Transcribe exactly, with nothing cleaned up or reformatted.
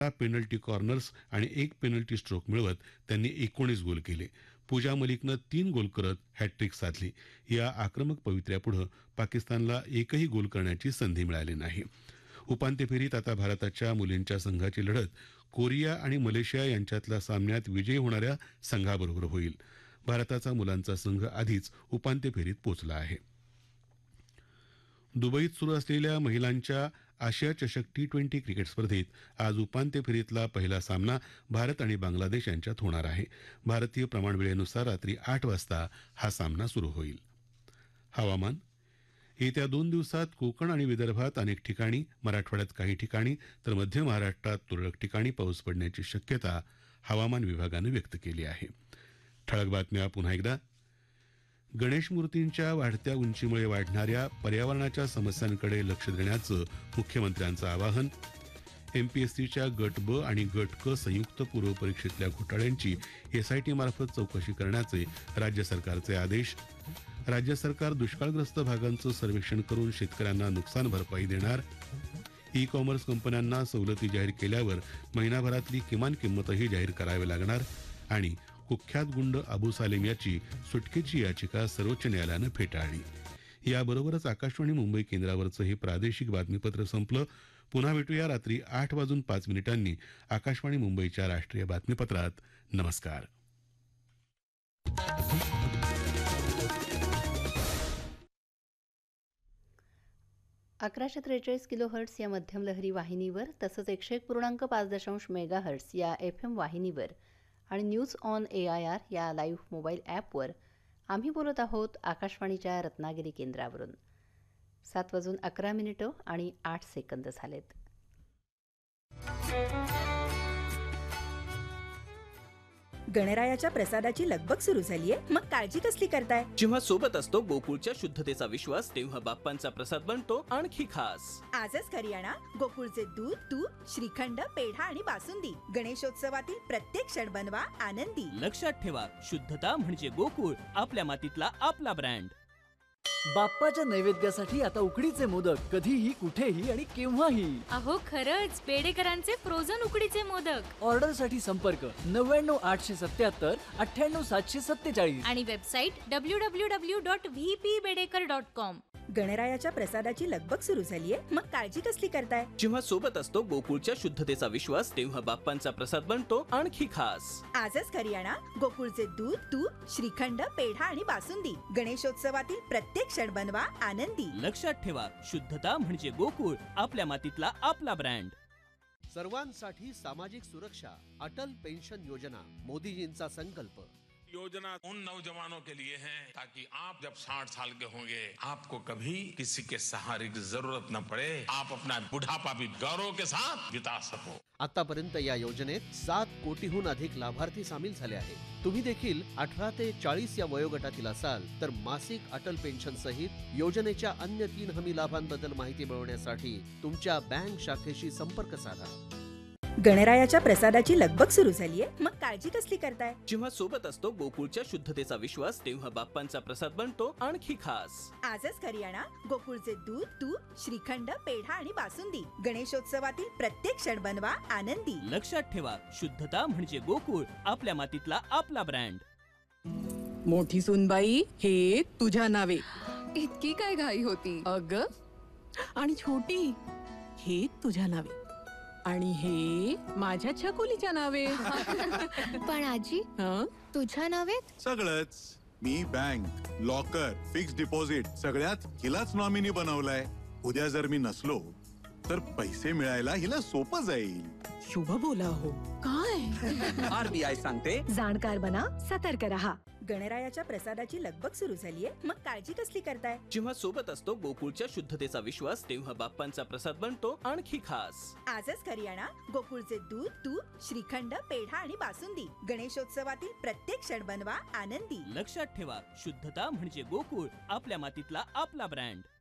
Penalty corners आणि एक penalty stroke मिळवत त्यांनी एकोणीस गोल केले. पूजा मलिकनं तीन गोल करत हॅट्रिक साधली. या आक्रमक पवित्र्यापुढे पाकिस्तानला एकही गोल करण्याची संधी मिळाली नाही. उपांत्य फेरीत आता भारताच्या मुलींच्या संघाची लढत कोरिया आणि मलेशिया यांच्यातल्या सामन्यात विजयी होणाऱ्या संघाबरोबर होईल. भारताचा मुलांचा संघ आधीच उपांत्य फेरीत पोहोचला आहे. दुबईत सुरू असलेल्या महिलांच्या आशिया चषक टी ट्वेंटी क्रिकेट स्पर्धेत आज उपांत्य फेरीतला पहिला सामना भारत आणि बांगलादेश यांच्यात होणार आहे. भारतीय प्रमाणवेळेनुसार रात्री आठ वाजता हा सामना सुरू होईल. हवामान. येत्या दोन दिवसात कोकण आणि विदर्भात अनेक ठिकाणी, मराठवाड्यात काही ठिकाणी तर मध्य महाराष्ट्रात तुरळक ठिकाणी पाऊस पडण्याची शक्यता हवामान विभागानं व्यक्त केली आहे. ठळक बातम्या पुन्हा एकदा. गणेश मूर्तींच्या वाढत्या उंचीमुळे वाढणाऱ्या पर्यावरणाच्या समस्यांकडे लक्ष देण्याचं मुख्यमंत्र्यांचं आवाहन. एमपीएससीच्या गट ब आणि गट क संयुक्त पूर्व परीक्षेतल्या घोटाळ्यांची एसआयटी मार्फत चौकशी करण्याचे राज्य सरकारचे आदेश. राज्य सरकार दुष्काळग्रस्त भागांचं सर्वेक्षण करून शेतकऱ्यांना नुकसान भरपाई देणार. ई कॉमर्स कंपन्यांना सवलती जाहीर केल्यावर महिनाभरातली किमान किंमतही जाहीर करावी लागणार. आणि कुख्यात गुंड अबू सालेम याची सुटकेची याचिका सर्वोच्च न्यायालयानं फेटाळली. याबरोबरच आकाशवाणी मुंबई केंद्रावरचं हे प्रादेशिक बातमीपत्र संपलं. पुन्हा भेटूया रात्री आठ वाजून पाच मिनिटांनी आकाशवाणी मुंबईच्या राष्ट्रीय बातमीपत्रात. नमस्कार. अकराशे त्रेचाळीस किलो हर्ट्स या मध्यम लहरी वाहिनीवर तसंच एकशे एक पूर्णांक पाच दशांश मेगा हर्ट्स या एफ एम वाहिनीवर आणि news on A I R या लाईव्ह मोबाईल ॲपवर आम्ही बोलत आहोत आकाशवाणीच्या रत्नागिरी केंद्रावरून. सात वाजून अकरा मिनिटं आणि आठ सेकंद झालेत. गणरायाच्या प्रसादाची लगबग सुरू झालीये, मग काळजी कसली करताय? जेव्हा सोबत असतो गोकुळच्या शुद्धतेचा विश्वास, तेव्हा बाप्पांचा प्रसाद बनतो आणखी खास. आजच घरी आणा गोकुळचे दूध, तूप, श्रीखंड, पेढा आणि बासुंदी. गणेशोत्सवातील प्रत्येक क्षण बनवा आनंदी. लक्षात ठेवा, शुद्धता म्हणजे गोकुळ, आपल्या मातीतला आपला ब्रँड. बाप्पाच्या नैवेद्यासाठी आता उकडीचे मोदक कधीही, कुठेही आणि केव्हाही. अहो खरंच, बेडेकरांचे फ्रोझन उकडीचे मोदक. ऑर्डर साठी संपर्क नव्याण्णव आठशे सत्याहत्तर अठ्ठ्याण्णव सातशे सत्तेचाळीस आणि website W W W dot V P Bedekar dot com. गणरायाच्या प्रसादाची लगबग सुरू झालीये, मग काळजी कसली करताय? जेव्हा सोबत असतो गोकुळच्या शुद्धतेचा विश्वास, तेव्हा बाप्पांचा प्रसाद बनतो आणखी खास. आजच घरी आणा गोकुळचे दूध, तूप, श्रीखंड, पेढा आणि बासुंदी. गणेशोत्सवातील प्रत्येक क्षण बनवा आनंदी. लक्षात ठेवा, शुद्धता म्हणजे गोकुळ, आपल्या मातीतला आपला ब्रँड. सर्वांसाठी सामाजिक सुरक्षा, अटल पेंशन योजना, मोदीजींचा संकल्प. योजना उन नौजवानों के लिए है ताकि आप जब साठ साल के होंगे आपको कभी किसी के सहारे की जरूरत न पड़े, आप अपना बुढ़ापा भी गौरव के साथ बिता सको. आतापर्यंत या योजनेत सात कोटीहून अधिक लाभार्थी सामील झाले आहेत. तुम्ही देखील अठरा ते चाळीस या वयोगटातील असाल तर मासिक अटल पेन्शन सहित योजनेच्या अन्य तीन हमी लाभांबद्दल माहिती मिळवण्यासाठी तुमच्या बँक शाखेशी संपर्क साधा. गणरायाच्या प्रसादाची लगबग सुरू झालीये, मग काळजी कसली करताय? जेव्हा सोबत असतो गोकुळच्या शुद्धतेचा विश्वास, तेव्हा बाप्पांचा प्रसाद बनतो आणखी खास. आजच घरी आणा गोकुळचे दूध, तूप, श्रीखंड, पेढा आणि बासुंदी. गणेशोत्सवातील प्रत्येक क्षण बनवा आनंदी. लक्षात ठेवा, शुद्धता म्हणजे गोकुळ, आपल्या मातीतला आपला ब्रँड. मोठी सुनबाई, हे तुझ्या नावे. इतकी काय घाई होती अग, आणि छोटी, हे तुझ्या नावे. आणि हे माझ्या छकुलीच्या नावे. पण आजी, तुझ्या नावेत सगळंच. मी बँक, लॉकर, फिक्स डिपॉझिट सगळ्यात हिलाच नॉमिनी बनवलंय. उद्या जर मी नसलो तर पैसे मिळायला हिला सोपं जाईल. शुभ बोला हो. काय? आरबीआय सांगते, जाणकार बना, सतर्क रहा. गणरायाच्या प्रसादाची लगबग सुरू झालीये, मग काळजी कसली करताय? जेव्हा सोबत असतो गोकुळच्या शुद्धतेचा विश्वास, तेव्हा बाप्पांचा प्रसाद बनतो आणखी खास. आजच घरी आणा गोकुळचे दूध, तूप, श्रीखंड, पेढा आणि बासुंदी. गणेशोत्सवातील प्रत्येक क्षण बनवा आनंदी. लक्षात ठेवा, शुद्धता म्हणजे गोकुळ, आपल्या मातीतला आपला ब्रँड.